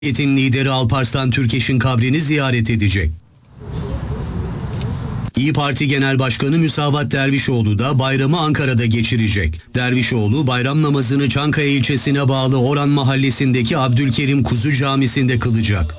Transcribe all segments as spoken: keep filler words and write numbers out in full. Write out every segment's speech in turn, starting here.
Cumhuriyet'in lideri Alparslan Türkeş'in kabrini ziyaret edecek. İYİ Parti Genel Başkanı Müsavat Dervişoğlu da bayramı Ankara'da geçirecek. Dervişoğlu bayram namazını Çankaya ilçesine bağlı Oran Mahallesi'ndeki Abdülkerim Kuzu Camisi'nde kılacak.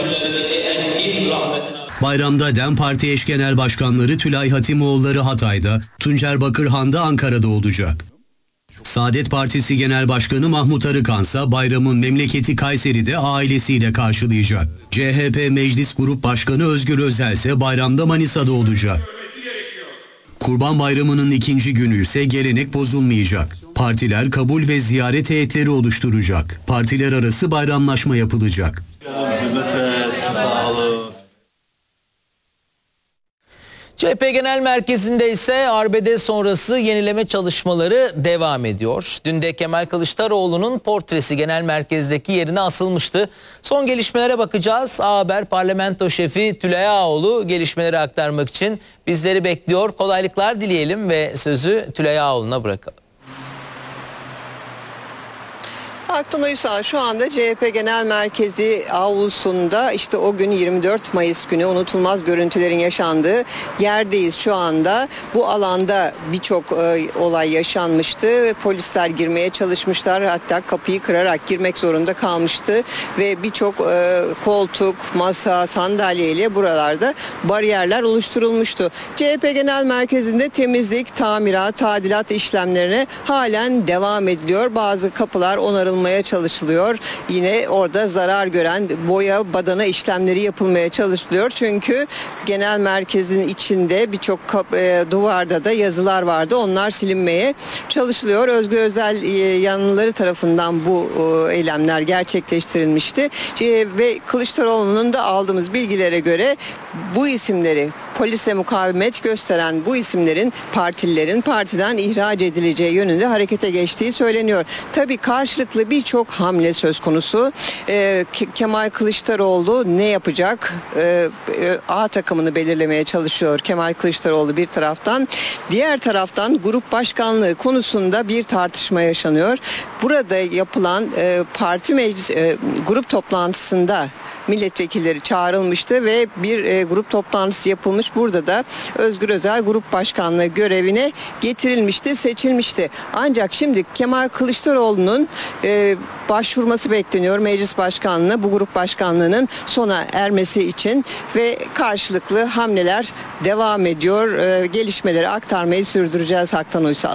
Bayramda DEM Parti eş genel başkanları Tülay Hatimoğulları Hatay'da, Tuncer Bakırhan da Ankara'da olacak. Saadet Partisi Genel Başkanı Mahmut Arıkansa bayramın memleketi Kayseri'de ailesiyle karşılayacak. C H P Meclis Grup Başkanı Özgür Özel ise bayramda Manisa'da olacak. Kurban Bayramı'nın ikinci günü ise gelenek bozulmayacak. Partiler kabul ve ziyaret heyetleri oluşturacak. Partiler arası bayramlaşma yapılacak. C H P Genel Merkezi'nde ise arbede sonrası yenileme çalışmaları devam ediyor. Dün de Kemal Kılıçdaroğlu'nun portresi genel merkezdeki yerine asılmıştı. Son gelişmelere bakacağız. A Haber Parlamento Şefi Tülay Ağoğlu gelişmeleri aktarmak için bizleri bekliyor. Kolaylıklar dileyelim ve sözü Tülay Ağoğlu'na bırakalım. Aktan Uysal şu anda C H P Genel Merkezi avlusunda, işte o gün yirmi dört Mayıs günü unutulmaz görüntülerin yaşandığı yerdeyiz şu anda. Bu alanda birçok e, olay yaşanmıştı ve polisler girmeye çalışmışlar, hatta kapıyı kırarak girmek zorunda kalmıştı ve birçok e, koltuk, masa, sandalyeyle buralarda bariyerler oluşturulmuştu. C H P Genel Merkezi'nde temizlik, tamirat, tadilat işlemlerine halen devam ediliyor. Bazı kapılar onarılmaya çalışılıyor. Yine orada zarar gören boya, badana işlemleri yapılmaya çalışılıyor. Çünkü genel merkezin içinde birçok e, duvarda da yazılar vardı. Onlar silinmeye çalışılıyor. Özgür Özel e, yanlıları tarafından bu e, eylemler gerçekleştirilmişti. E, ve Kılıçdaroğlu'nun da aldığımız bilgilere göre bu isimleri, polise mukavemet gösteren bu isimlerin partililerin partiden ihraç edileceği yönünde harekete geçtiği söyleniyor. Tabii karşılıklı birçok hamle söz konusu. Ee, Kemal Kılıçdaroğlu ne yapacak? Ee, A takımını belirlemeye çalışıyor Kemal Kılıçdaroğlu bir taraftan. Diğer taraftan grup başkanlığı konusunda bir tartışma yaşanıyor. Burada yapılan e, parti meclis e, grup toplantısında milletvekilleri çağrılmıştı ve bir e, grup toplantısı yapılmış. Burada da Özgür Özel grup başkanlığı görevine getirilmişti, seçilmişti. Ancak şimdi Kemal Kılıçdaroğlu'nun e, başvurması bekleniyor meclis başkanlığına, bu grup başkanlığının sona ermesi için ve karşılıklı hamleler devam ediyor. E, gelişmeleri aktarmayı sürdüreceğiz Haktan Uysal.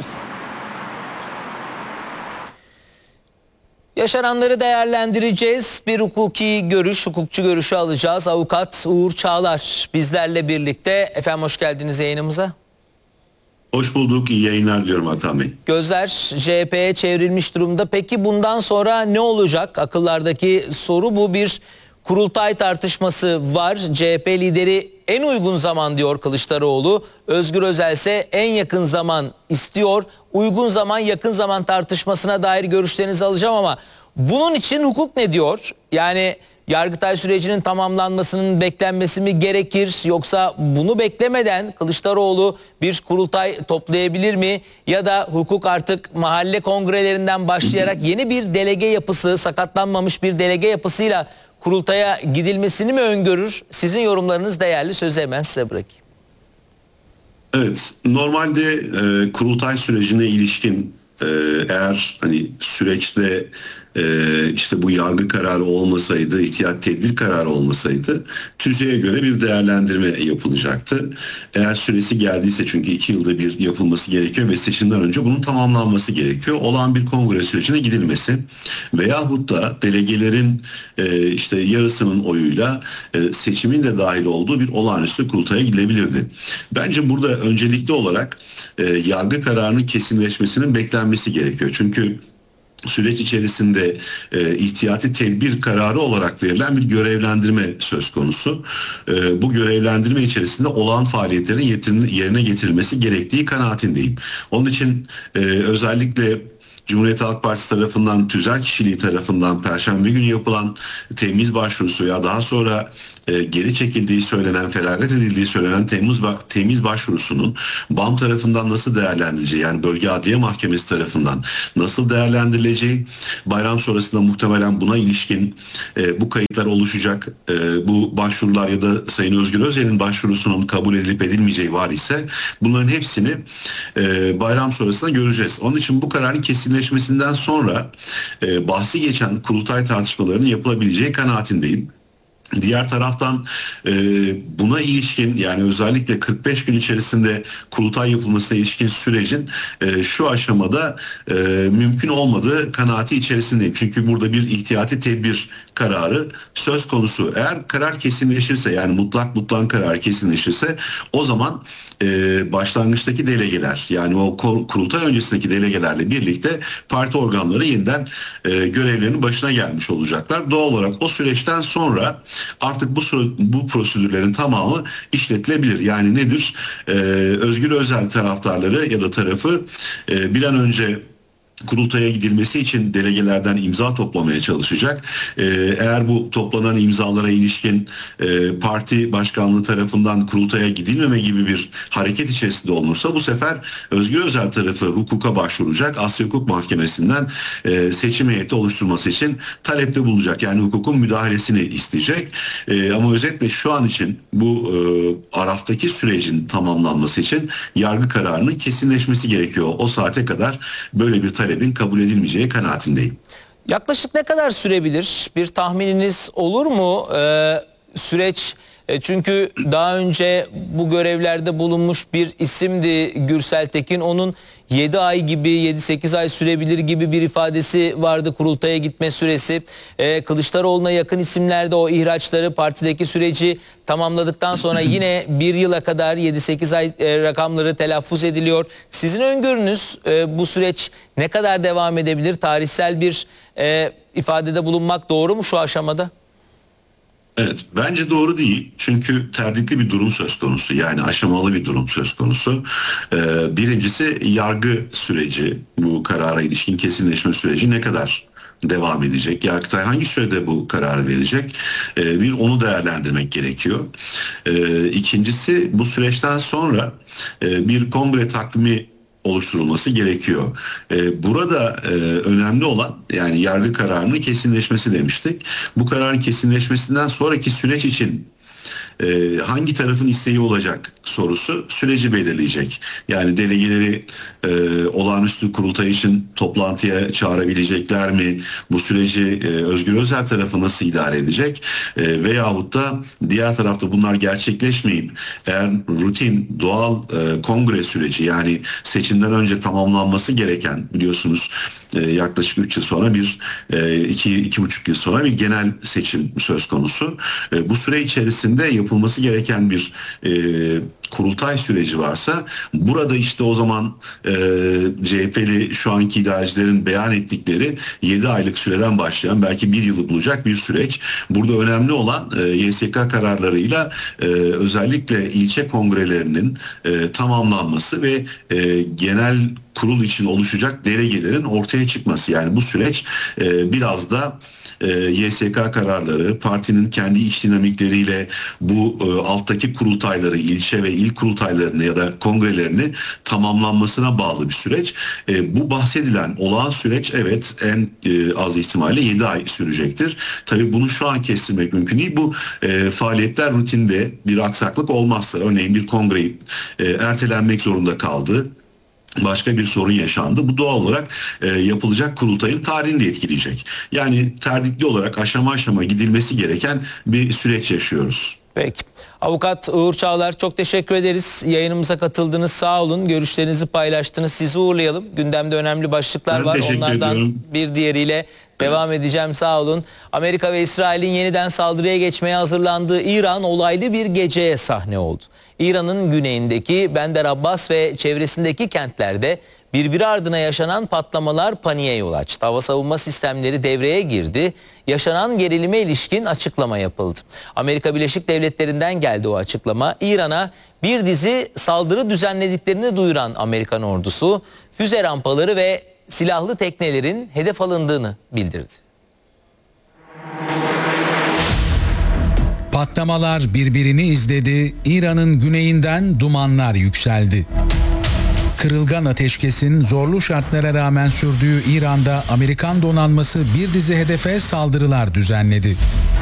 Yaşananları değerlendireceğiz. Bir hukuki görüş, hukukçu görüşü alacağız. Avukat Uğur Çağlar bizlerle birlikte. Efendim hoş geldiniz yayınımıza. Hoş bulduk. İyi yayınlar diliyorum Hakan Bey. Gözler C H P'ye çevrilmiş durumda. Peki bundan sonra ne olacak? Akıllardaki soru bu. Bir kurultay tartışması var. C H P lideri en uygun zaman diyor Kılıçdaroğlu. Özgür Özel ise en yakın zaman istiyor. Uygun zaman, yakın zaman tartışmasına dair görüşlerinizi alacağım ama bunun için hukuk ne diyor? Yani Yargıtay sürecinin tamamlanmasının beklenmesi mi gerekir? Yoksa bunu beklemeden Kılıçdaroğlu bir kurultay toplayabilir mi? Ya da hukuk artık mahalle kongrelerinden başlayarak yeni bir delege yapısı, sakatlanmamış bir delege yapısıyla kurultaya gidilmesini mi öngörür? Sizin yorumlarınız değerli. Sözü hemen size bırakayım. Evet, normalde e, kurultay sürecine ilişkin e, eğer hani süreçte e, işte bu yargı kararı olmasaydı, ihtiyat tedbir kararı olmasaydı tüzüğe göre bir değerlendirme yapılacaktı. Eğer süresi geldiyse, çünkü iki yılda bir yapılması gerekiyor ve seçimden önce bunun tamamlanması gerekiyor. Olan bir kongre sürecine gidilmesi veyahut da delegelerin e, işte yarısının oyuyla e, seçimin de dahil olduğu bir olağanüstü kurultaya gidilebilirdi. Bence burada öncelikli olarak e, yargı kararının kesinleşmesinin beklenmesi gerekiyor. Çünkü süreç içerisinde e, ihtiyati tedbir kararı olarak verilen bir görevlendirme söz konusu. E, bu görevlendirme içerisinde olağan faaliyetlerin yetirin, yerine getirilmesi gerektiği kanaatindeyim. Onun için e, özellikle Cumhuriyet Halk Partisi tarafından, tüzel kişiliği tarafından Perşembe günü yapılan temiz başvurusu veya daha sonra e, geri çekildiği söylenen, feragat edildiği söylenen temiz, temiz başvurusunun B A M tarafından nasıl değerlendirileceği, yani Bölge Adliye Mahkemesi tarafından nasıl değerlendirileceği, bayram sonrasında muhtemelen buna ilişkin e, bu kayıtlar oluşacak, e, bu başvurular ya da Sayın Özgür Özel'in başvurusunun kabul edilip edilmeyeceği var ise bunların hepsini e, bayram sonrasında göreceğiz. Onun için bu kararın kesinleşmesinden sonra e, bahsi geçen kurultay tartışmalarının yapılabileceği kanaatindeyim. Diğer taraftan e, buna ilişkin, yani özellikle kırk beş gün içerisinde kurultay yapılmasına ilişkin sürecin e, şu aşamada e, mümkün olmadığı kanaati içerisindeyim. Çünkü burada bir ihtiyati tedbir kararı söz konusu. Eğer karar kesinleşirse, yani mutlak mutlak karar kesinleşirse, o zaman e, başlangıçtaki delegeler, yani o kurultay öncesindeki delegelerle birlikte parti organları yeniden e, görevlerinin başına gelmiş olacaklar. Doğal olarak o süreçten sonra artık bu bu prosedürlerin tamamı işletilebilir. Yani nedir? Ee, Özgür Özel taraftarları ya da tarafı e, bir an önce kurultaya gidilmesi için delegelerden imza toplamaya çalışacak. Ee, eğer bu toplanan imzalara ilişkin e, parti başkanlığı tarafından kurultaya gidilmeme gibi bir hareket içerisinde olursa, bu sefer Özgür Özel tarafı hukuka başvuracak. Asya Hukuk Mahkemesi'nden e, seçim heyeti oluşturması için talepte bulunacak. Yani hukukun müdahalesini isteyecek. E, ama özetle şu an için bu e, araftaki sürecin tamamlanması için yargı kararının kesinleşmesi gerekiyor. O saate kadar böyle bir talep talebin kabul edilmeyeceği kanaatindeyim. Yaklaşık ne kadar sürebilir? Bir tahmininiz olur mu? Ee, süreç e, çünkü daha önce bu görevlerde bulunmuş bir isimdi Gürsel Tekin. Onun yedi ay gibi, yedi sekiz ay sürebilir gibi bir ifadesi vardı kurultaya gitme süresi. Ee, Kılıçdaroğlu'na yakın isimler de o ihraçları, partideki süreci tamamladıktan sonra yine bir yıla kadar yedi sekiz ay e, rakamları telaffuz ediliyor. Sizin öngörünüz e, bu süreç ne kadar devam edebilir? Tarihsel bir e, ifadede bulunmak doğru mu şu aşamada? Evet, bence doğru değil. Çünkü terditli bir durum söz konusu. Yani aşamalı bir durum söz konusu. Ee, birincisi yargı süreci, bu karara ilişkin kesinleşme süreci ne kadar devam edecek? Yargıtay hangi sürede bu kararı verecek? Ee, bir onu değerlendirmek gerekiyor. Ee, ikincisi, bu süreçten sonra e, bir kongre takvimi oluşturulması gerekiyor. Ee, burada e, önemli olan, yani yargı kararının kesinleşmesi demiştik. Bu kararın kesinleşmesinden sonraki süreç için e, hangi tarafın isteği olacak sorusu süreci belirleyecek. Yani delegeleri e, olağanüstü kurultay için toplantıya çağırabilecekler mi? Bu süreci e, Özgür Özel tarafı nasıl idare edecek? E, veyahut da diğer tarafta bunlar gerçekleşmeyip eğer rutin doğal e, kongre süreci, yani seçimden önce tamamlanması gereken, biliyorsunuz e, yaklaşık üç yıl sonra bir e, iki, iki buçuk yıl sonra bir genel seçim söz konusu. E, bu süre içerisinde yapılması gereken bir e, kurultay süreci varsa, burada işte o zaman e, C H P'li şu anki idarecilerin beyan ettikleri yedi aylık süreden başlayan belki bir yılı bulacak bir süreç. Burada önemli olan e, Y S K kararlarıyla e, özellikle ilçe kongrelerinin e, tamamlanması ve e, genel kurul için oluşacak delegelerin ortaya çıkması. Yani bu süreç e, biraz da e, Y S K kararları, partinin kendi iç dinamikleriyle bu e, alttaki kurultayları, ilçe ve il kurultaylarını ya da kongrelerini tamamlanmasına bağlı bir süreç. E, bu bahsedilen olağan süreç, evet, en e, az ihtimalle yedi ay sürecektir. Tabii bunu şu an kestirmek mümkün değil. Bu e, faaliyetler rutinde bir aksaklık olmazsa, örneğin bir kongre e, ertelenmek zorunda kaldı, başka bir sorun yaşandı, bu doğal olarak e, yapılacak kurultayın tarihini de etkileyecek. Yani terditli olarak aşama aşama gidilmesi gereken bir süreç yaşıyoruz. Peki. Avukat Uğur Çağlar, çok teşekkür ederiz. Yayınımıza katıldınız. Sağ olun. Görüşlerinizi paylaştınız. Sizi uğurlayalım. Gündemde önemli başlıklar Ben var. teşekkür Onlardan ediyorum. bir diğeriyle devam Evet. edeceğim. Sağ olun. Amerika ve İsrail'in yeniden saldırıya geçmeye hazırlandığı İran olaylı bir geceye sahne oldu. İran'ın güneyindeki Bender Abbas ve çevresindeki kentlerde birbiri ardına yaşanan patlamalar paniğe yol açtı. Hava savunma sistemleri devreye girdi. Yaşanan gerilime ilişkin açıklama yapıldı. Amerika Birleşik Devletleri'nden geldi o açıklama. İran'a bir dizi saldırı düzenlediklerini duyuran Amerikan ordusu füze rampaları ve silahlı teknelerin hedef alındığını bildirdi. Patlamalar birbirini izledi, İran'ın güneyinden dumanlar yükseldi. Kırılgan ateşkesin zorlu şartlara rağmen sürdüğü İran'da Amerikan donanması bir dizi hedefe saldırılar düzenledi.